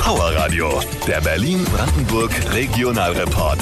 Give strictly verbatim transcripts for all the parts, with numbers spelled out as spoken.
Power Radio, der Berlin-Brandenburg Regionalreport.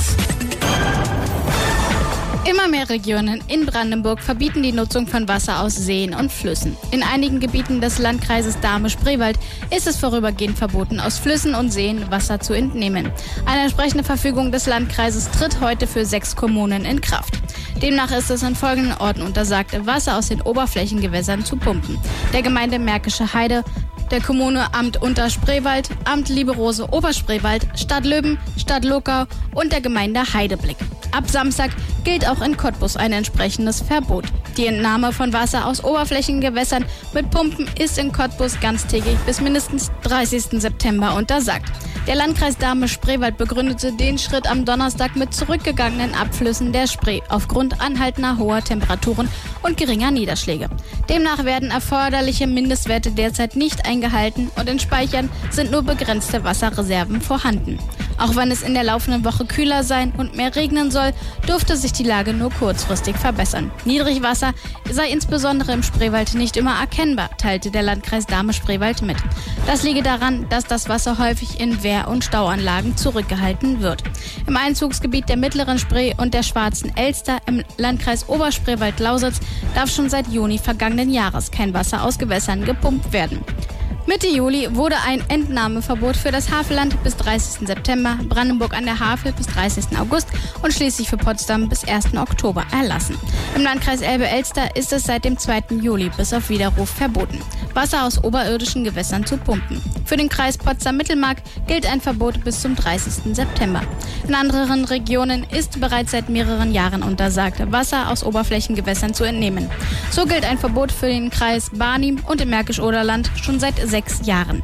Immer mehr Regionen in Brandenburg verbieten die Nutzung von Wasser aus Seen und Flüssen. In einigen Gebieten des Landkreises Dahme-Spreewald ist es vorübergehend verboten, aus Flüssen und Seen Wasser zu entnehmen. Eine entsprechende Verfügung des Landkreises tritt heute für sechs Kommunen in Kraft. Demnach ist es an folgenden Orten untersagt, Wasser aus den Oberflächengewässern zu pumpen: der Gemeinde Märkische Heide, der Kommune Amt Unterspreewald, Amt Lieberose Oberspreewald, Stadt Löben, Stadt Luckau und der Gemeinde Heideblick. Ab Samstag gilt auch in Cottbus ein entsprechendes Verbot. Die Entnahme von Wasser aus Oberflächengewässern mit Pumpen ist in Cottbus ganztägig bis mindestens dreißigsten September untersagt. Der Landkreis Dahme-Spreewald begründete den Schritt am Donnerstag mit zurückgegangenen Abflüssen der Spree aufgrund anhaltender hoher Temperaturen und geringer Niederschläge. Demnach werden erforderliche Mindestwerte derzeit nicht eingehalten und in Speichern sind nur begrenzte Wasserreserven vorhanden. Auch wenn es in der laufenden Woche kühler sein und mehr regnen soll, dürfte sich die Lage nur kurzfristig verbessern. Niedrigwasser sei insbesondere im Spreewald nicht immer erkennbar, teilte der Landkreis Dahme-Spreewald mit. Das liege daran, dass das Wasser häufig in Wehr- und Stauanlagen zurückgehalten wird. Im Einzugsgebiet der Mittleren Spree und der Schwarzen Elster im Landkreis Oberspreewald-Lausitz darf schon seit Juni vergangenen Jahres kein Wasser aus Gewässern gepumpt werden. Mitte Juli wurde ein Entnahmeverbot für das Havelland bis dreißigsten September, Brandenburg an der Havel bis dreißigsten August und schließlich für Potsdam bis ersten Oktober erlassen. Im Landkreis Elbe-Elster ist es seit dem zweiten Juli bis auf Widerruf verboten, Wasser aus oberirdischen Gewässern zu pumpen. Für den Kreis Potsdam-Mittelmark gilt ein Verbot bis zum dreißigsten September. In anderen Regionen ist bereits seit mehreren Jahren untersagt, Wasser aus Oberflächengewässern zu entnehmen. So gilt ein Verbot für den Kreis Barnim und im Märkisch-Oderland schon seit sechs Jahren.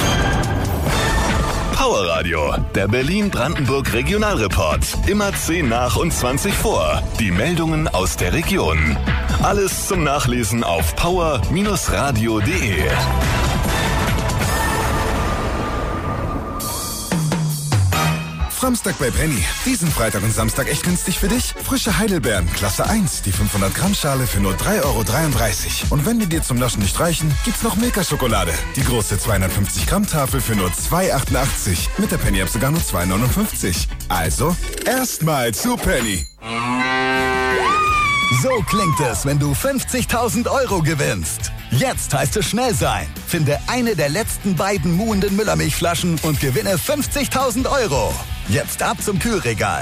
Power Radio, der Berlin-Brandenburg Regionalreport. Immer zehn nach und zwanzig vor. Die Meldungen aus der Region. Alles zum Nachlesen auf power radio punkt de. Samstag bei Penny. Diesen Freitag und Samstag echt günstig für dich. Frische Heidelbeeren, Klasse eins, die fünfhundert Gramm Schale für nur drei Euro dreiunddreißig. Und wenn die dir zum Naschen nicht reichen, gibt's noch Milka-Schokolade. Die große zweihundertfünfzig Gramm Tafel für nur zwei Euro achtundachtzig. Mit der Penny-App sogar nur zwei Euro neunundfünfzig. Also, erstmal zu Penny. So klingt es, wenn du fünfzigtausend Euro gewinnst. Jetzt heißt es schnell sein. Finde eine der letzten beiden muhenden Müllermilchflaschen und gewinne fünfzigtausend Euro. Jetzt ab zum Kühlregal.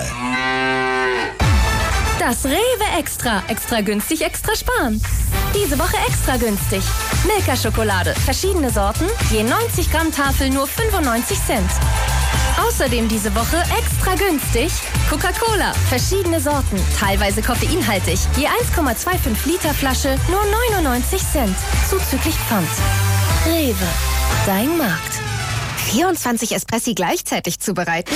Das Rewe Extra. Extra günstig, extra sparen. Diese Woche extra günstig. Milka-Schokolade. Verschiedene Sorten. Je neunzig Gramm Tafel nur fünfundneunzig Cent. Außerdem diese Woche extra günstig Coca-Cola. Verschiedene Sorten. Teilweise koffeinhaltig. Je eins Komma fünfundzwanzig Liter Flasche nur neunundneunzig Cent. Zuzüglich Pfand. Rewe. Dein Markt. vierundzwanzig Espressi gleichzeitig zubereiten?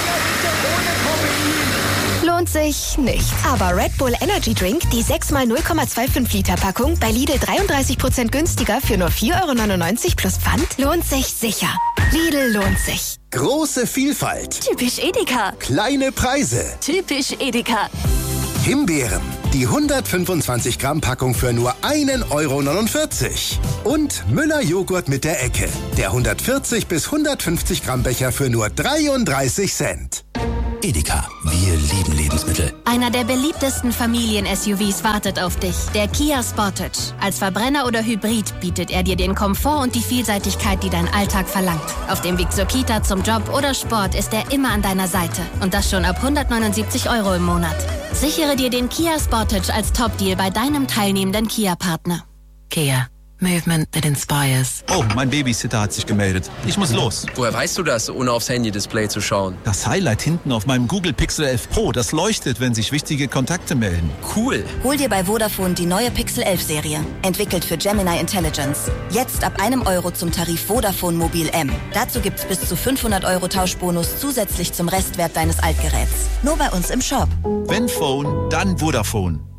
Lohnt sich nicht. Aber Red Bull Energy Drink, die sechs mal null Komma fünfundzwanzig Liter Packung, bei Lidl dreiunddreißig Prozent günstiger für nur vier Euro neunundneunzig plus Pfand, lohnt sich sicher. Lidl lohnt sich. Große Vielfalt. Typisch Edeka. Kleine Preise. Typisch Edeka. Himbeeren. Die hundertfünfundzwanzig Gramm Packung für nur ein Euro neunundvierzig. Und Müller Joghurt mit der Ecke. Der hundertvierzig bis hundertfünfzig Gramm Becher für nur dreiunddreißig Cent. Edeka, wir lieben Lebensmittel. Einer der beliebtesten Familien-S U Vs wartet auf dich. Der Kia Sportage. Als Verbrenner oder Hybrid bietet er dir den Komfort und die Vielseitigkeit, die dein Alltag verlangt. Auf dem Weg zur Kita, zum Job oder Sport ist er immer an deiner Seite. Und das schon ab hundertneunundsiebzig Euro im Monat. Sichere dir den Kia Sportage als Top-Deal bei deinem teilnehmenden Kia-Partner. Kia. Movement that inspires. Oh, mein Babysitter hat sich gemeldet. Ich muss los. Woher weißt du das, ohne aufs Handy-Display zu schauen? Das Highlight hinten auf meinem Google Pixel elf Pro, das leuchtet, wenn sich wichtige Kontakte melden. Cool. Hol dir bei Vodafone die neue Pixel elf Serie. Entwickelt für Gemini Intelligence. Jetzt ab einem Euro zum Tarif Vodafone Mobil M. Dazu gibt's bis zu fünfhundert Euro Tauschbonus zusätzlich zum Restwert deines Altgeräts. Nur bei uns im Shop. Wenn Phone, dann Vodafone.